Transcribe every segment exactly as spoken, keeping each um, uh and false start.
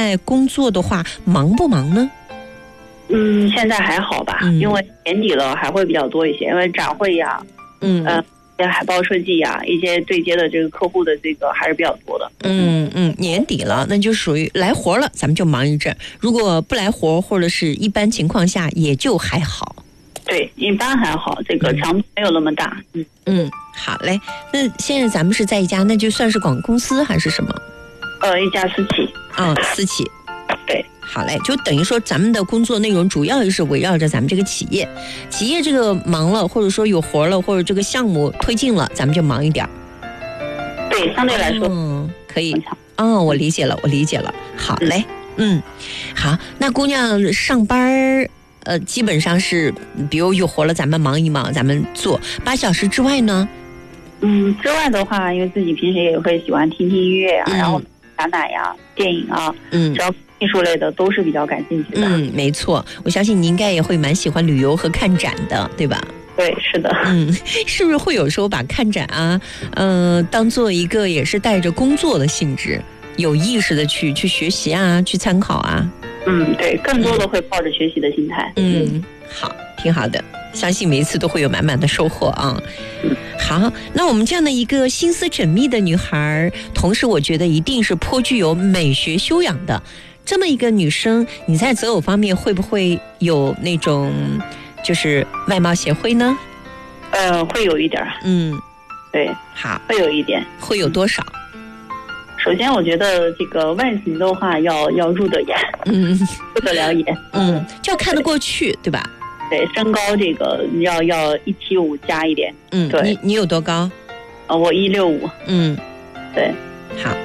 在工作的话，忙不忙呢？ 嗯，现在还好吧，嗯、因为年底了还会比较多一些，因为展会呀，嗯呃，一些海报设计呀，一些对接的这个客户的这个还是比较多的。 嗯嗯，年底了，那就属于来活了，咱们就忙一阵；如果不来活，或者是一般情况下，也就还好。 对，一般还好，这个强度没有那么大。 嗯嗯，好嘞。那现在咱们是在一家，那就算是广告公司还是什么？ 呃，一家私企。 啊、哦，私企。 对， 好嘞，就等于说咱们的工作内容主要是围绕着咱们这个企业，企业这个忙了，或者说有活了，或者这个项目推进了，咱们就忙一点。 对，相对来说， 嗯，可以。哦，我理解了，我理解了。好嘞，嗯，好，那姑娘上班呃，基本上是，比如有活了，咱们忙一忙，咱们做八小时之外呢？ 嗯，之外的话，因为自己平时也会喜欢听听音乐啊，嗯、然后展览呀、电影啊，嗯，只要艺术类的都是比较感兴趣的。 嗯，没错，我相信你应该也会蛮喜欢旅游和看展的，对吧？ 对，是的。 嗯，是不是会有时候把看展啊，呃，当做一个也是带着工作的性质，有意识的去去学习啊，去参考啊？ 嗯，对，更多的会抱着学习的心态。 嗯，好，挺好的，相信每一次都会有满满的收获啊。嗯，好，那我们这样的一个心思缜密的女孩，同时我觉得一定是颇具有美学修养的这么一个女生，你在择偶方面会不会有那种就是外貌协会呢？ 呃，会有一点。 嗯， 对， 好， 会有一点。 会有多少？ 首先，我觉得这个外形的话要要入得眼， 嗯， 入得了眼， 嗯，就要看得过去，对吧？ 对，身高这个要要一七五加一点， 嗯，对，你你有多高？ 呃，我一六五， 嗯， 对， 好。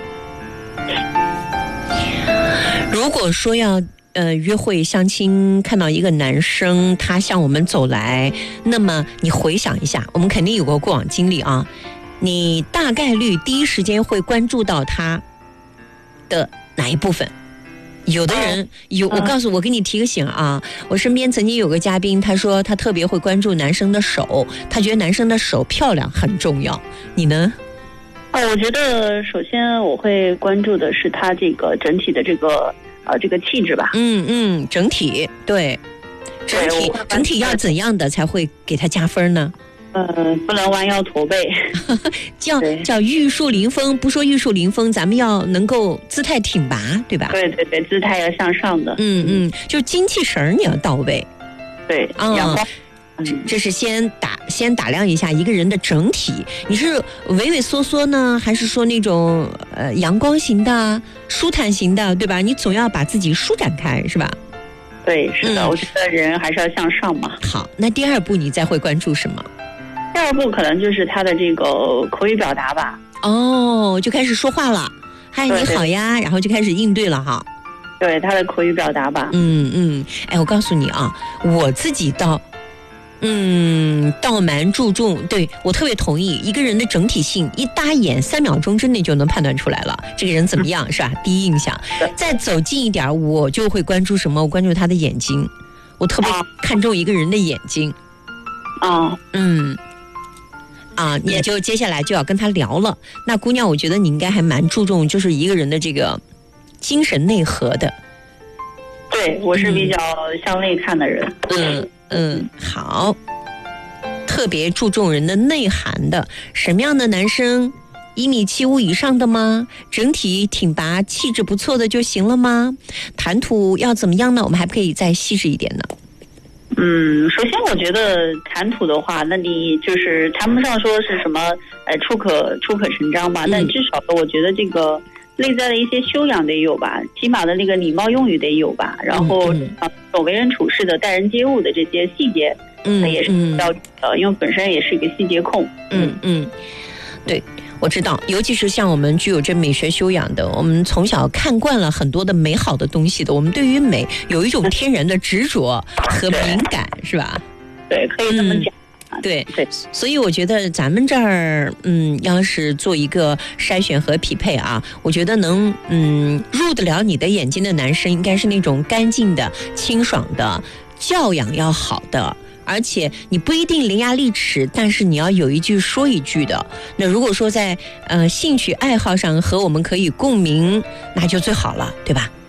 如果说要呃约会相亲，看到一个男生他向我们走来，那么你回想一下，我们肯定有过过往经历啊。你大概率第一时间会关注到他的哪一部分？有的人有，我告诉我给你提个醒啊，我身边曾经有个嘉宾，他说他特别会关注男生的手，他觉得男生的手漂亮很重要。你呢？ 哦，我觉得首先我会关注的是他这个整体的这个呃这个气质吧。 嗯嗯，整体对，整体整体要怎样的才会给他加分呢？ 呃，不能弯腰驼背， 叫叫玉树临风。不说玉树临风，咱们要能够姿态挺拔，对吧？ 对对对，姿态要向上的。 嗯嗯，就精气神儿你要到位。 对，阳光。 这这是先打先打量一下一个人的整体，你是畏畏缩缩呢，还是说那种呃阳光型的、舒坦型的，对吧？你总要把自己舒展开，是吧？ 对，是的，嗯、我觉得人还是要向上嘛。 好，那第二步你再会关注什么？ 第二步可能就是他的这个口语表达吧。 哦，就开始说话了，嗨，你好呀，然后就开始应对了哈。 对，他的口语表达吧。 嗯嗯，哎，我告诉你啊，我自己倒，嗯，倒蛮注重，对，我特别同意，一个人的整体性，一搭眼三秒钟之内就能判断出来了，这个人怎么样、嗯、是吧？第一印象。再走近一点，我就会关注什么？我关注他的眼睛，我特别看重一个人的眼睛。 哦， 嗯。啊，你就接下来就要跟他聊了。那姑娘，我觉得你应该还蛮注重，就是一个人的这个精神内核的。 对，我是比较向内看的人。 嗯嗯，好，特别注重人的内涵的。什么样的男生？一米七五以上的吗？整体挺拔，气质不错的就行了吗？谈吐要怎么样呢？我们还可以再细致一点呢。 嗯，首先我觉得谈吐的话，那你就是谈不上说是什么，呃，出可出可成章吧，嗯、但至少我觉得这个内在的一些修养得有吧，起码的那个礼貌用语得有吧，然后嗯嗯、为人处事的、待人接物的这些细节， 嗯， 也是比较呃，因为本身也是一个细节控。 嗯嗯，对。我知道，尤其是像我们具有这美学修养的，我们从小看惯了很多的美好的东西的，我们对于美有一种天然的执着和敏感，是吧？ 对，可以这么讲。 嗯、对对，所以我觉得咱们这儿，嗯，要是做一个筛选和匹配啊，我觉得能，嗯，入得了你的眼睛的男生，应该是那种干净的、清爽的、教养要好的。而且你不一定伶牙俐齿，但是你要有一句说一句的。那如果说在呃兴趣爱好上和我们可以共鸣，那就最好了，对吧？